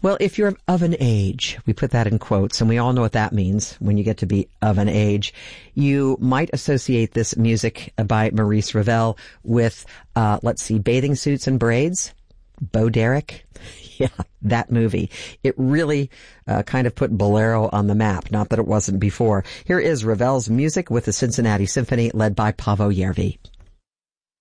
Well, if you're of an age, we put that in quotes, and we all know what that means when you get to be of an age, you might associate this music by Maurice Ravel with, Bathing Suits and Braids, Bo Derek. Yeah, that movie. It really kind of put Bolero on the map, not that it wasn't before. Here is Ravel's music with the Cincinnati Symphony led by Paavo Järvi.